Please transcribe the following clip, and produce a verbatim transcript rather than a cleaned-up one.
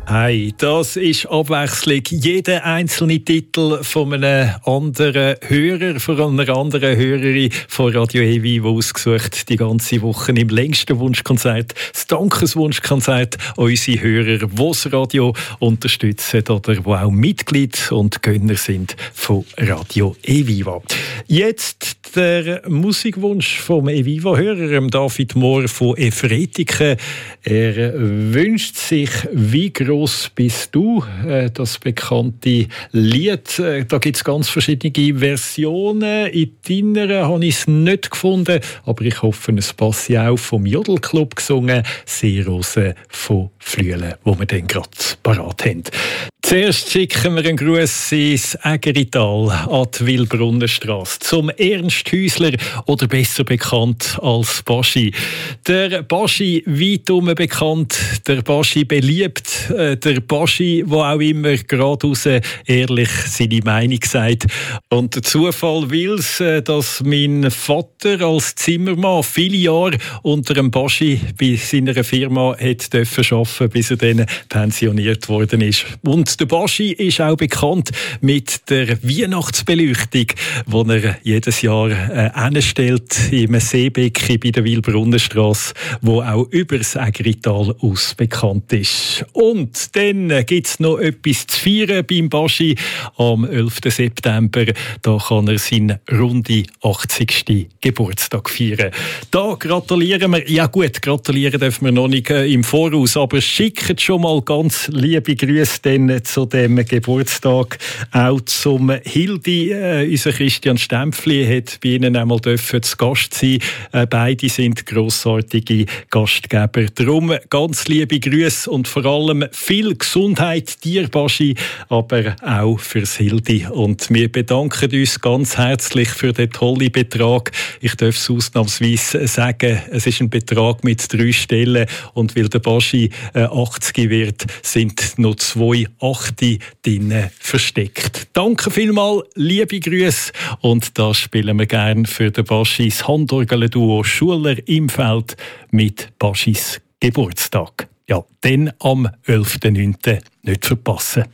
Hey, das ist Abwechslung. Jeder einzelne Titel von einem anderen Hörer, von einer anderen Hörerin von Radio E-Viva ausgesucht. Die ganze Woche im längsten Wunschkonzert, das Dankeswunschkonzert an unsere Hörer, die das Radio unterstützen oder die auch Mitglied und Gönner sind von Radio E-Viva. Jetzt der Musikwunsch vom E-Viva-Hörer, David Mohr von Efretiken. Er wünscht sich «Wie gross bist du?», das bekannte Lied. Da gibt es ganz verschiedene Versionen. In deiner habe ich es nicht gefunden, aber ich hoffe, es passt auch vom Jodelclub gesungen, «Seerose von Flüelen», wo wir dann gerade parat haben. Zuerst schicken wir einen Gruß ins Ägerital an die Wilbrunnenstrasse zum Ernst Häusler oder besser bekannt als Baschi. Der Baschi, weit herum bekannt, der Baschi beliebt, äh, der Baschi, der auch immer geradeaus ehrlich seine Meinung sagt. Und der Zufall will es, äh, dass mein Vater als Zimmermann viele Jahre unter dem Baschi bei seiner Firma hat dürfen arbeiten, bis er dann pensioniert worden ist. Und der Baschi ist auch bekannt mit der Weihnachtsbeleuchtung, die er jedes Jahr äh, hinstellt im Seebecken bei der Wilbrunnenstrasse, wo auch über das Ägerital aus bekannt ist. Und dann gibt es noch etwas zu feiern beim Baschi. Am elften September da kann er seinen runden achtzigsten Geburtstag feiern. Da gratulieren wir, ja gut, gratulieren dürfen wir noch nicht äh, im Voraus, aber schickt schon mal ganz liebe Grüße dann zu dem Geburtstag auch zum Hildi. Äh, unser Christian Stempfli hat bei Ihnen einmal dürfen zu Gast sein. Äh, beide sind grossartige Gastgeber. Darum ganz liebe Grüße und vor allem viel Gesundheit dir, Baschi, aber auch fürs Hildi. Und wir bedanken uns ganz herzlich für den tollen Betrag. Ich darf es ausnahmsweise sagen, es ist ein Betrag mit drei Stellen und weil der Baschi äh, achtzig wird, sind noch zwei Achte drinnen versteckt. Danke vielmals, liebe Grüße. Und das spielen wir gerne für den Baschis Handorgel-Duo Schuler im Feld mit Baschis Geburtstag. Ja, dann am elften neunten nicht verpassen.